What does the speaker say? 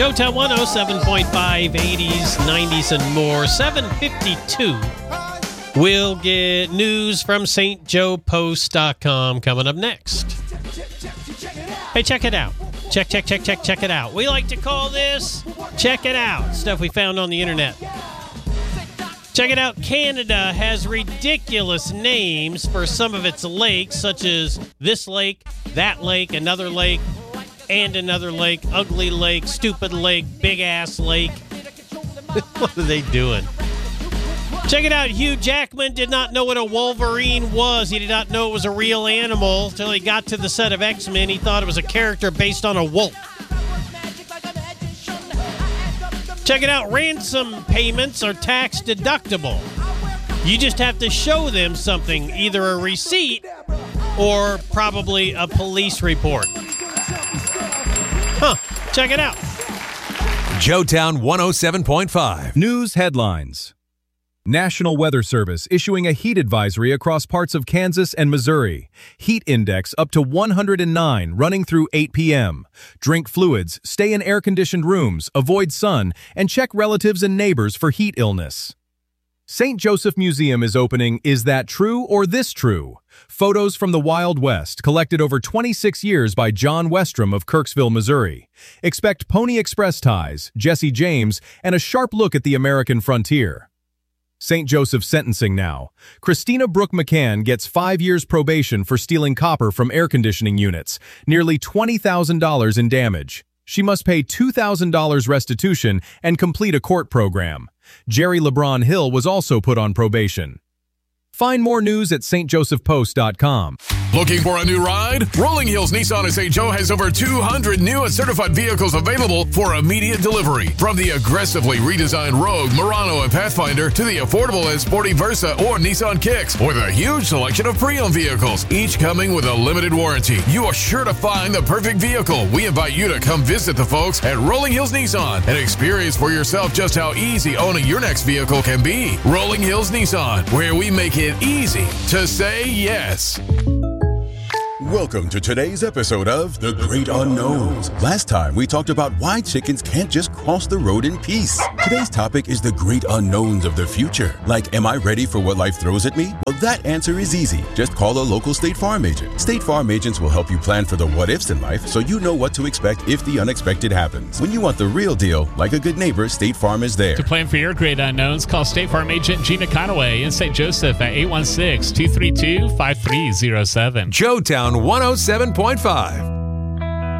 Joetown 107.5, 80s, 90s, and more. 7:52. We'll get news from stjoepost.com coming up next. Hey, check it out. Check it out. We like to call this Check It Out. Stuff we found on the internet. Check it out. Canada has ridiculous names for some of its lakes, such as this lake, that lake, another lake, and another lake, ugly lake, stupid lake, big-ass lake. What are they doing? Check it out. Hugh Jackman did not know what a Wolverine was. He did not know it was a real animal until he got to the set of X-Men. He thought it was a character based on a wolf. Check it out. Ransom payments are tax deductible. You just have to show them something, either a receipt or probably a police report. Check it out. Joetown 107.5. News headlines. National Weather Service issuing a heat advisory across parts of Kansas and Missouri. Heat index up to 109, running through 8 p.m. Drink fluids, stay in air-conditioned rooms, avoid sun, and check relatives and neighbors for heat illness. St. Joseph Museum is opening Is That True or This True? Photos from the Wild West, collected over 26 years by John Westrom of Kirksville, Missouri. Expect Pony Express ties, Jesse James, and a sharp look at the American frontier. St. Joseph sentencing now. Christina Brooke McCann gets 5 years probation for stealing copper from air conditioning units, nearly $20,000 in damage. She must pay $2,000 restitution and complete a court program. Jerry LeBron Hill was also put on probation. Find more news at stjosephpost.com. Looking for a new ride? Rolling Hills Nissan of St. Joe has over 200 new and certified vehicles available for immediate delivery. From the aggressively redesigned Rogue, Murano, and Pathfinder to the affordable and sporty Versa or Nissan Kicks, with a huge selection of pre-owned vehicles, each coming with a limited warranty. You are sure to find the perfect vehicle. We invite you to come visit the folks at Rolling Hills Nissan and experience for yourself just how easy owning your next vehicle can be. Rolling Hills Nissan, where we make it easy to say yes. Welcome to today's episode of The Great Unknowns. Last time we talked about why chickens can't just cross the road in peace. Today's topic is the great unknowns of the future. Like, am I ready for what life throws at me? Well, that answer is easy. Just call a local State Farm agent. State Farm agents will help you plan for the what-ifs in life so you know what to expect if the unexpected happens. When you want the real deal, like a good neighbor, State Farm is there. To plan for your great unknowns, call State Farm agent Gina Conaway in St. Joseph at 816-232-5307. Joetown 107.5.